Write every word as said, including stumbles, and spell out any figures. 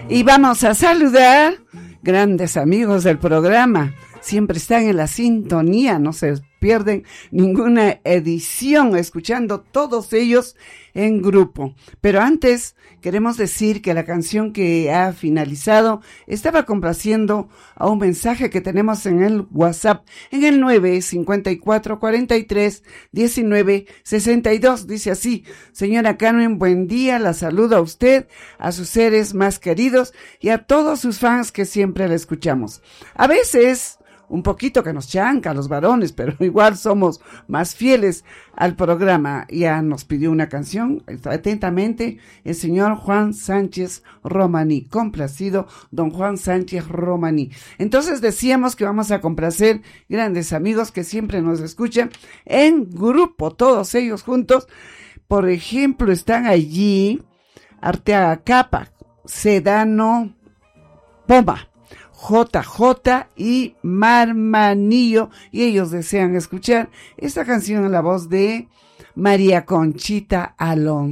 Y vamos a saludar grandes amigos del programa. Siempre están en la sintonía, no se pierden ninguna edición, escuchando todos ellos en grupo. Pero antes queremos decir que la canción que ha finalizado estaba complaciendo a un mensaje que tenemos en el WhatsApp, en el nueve cinco cuatro cuatro tres uno nueve seis dos. Dice así: señora Carmen, buen día, la saludo a usted, a sus seres más queridos y a todos sus fans que siempre la escuchamos. A veces un poquito que nos chanca los varones, pero igual somos más fieles al programa. Ya nos pidió una canción, atentamente, el señor Juan Sánchez Romaní. Complacido, don Juan Sánchez Romaní. Entonces decíamos que vamos a complacer grandes amigos que siempre nos escuchan en grupo, todos ellos juntos. Por ejemplo, están allí Arteaga Capa, Sedano Poma, J J y Marmanillo, y ellos desean escuchar esta canción en la voz de María Conchita Alonso.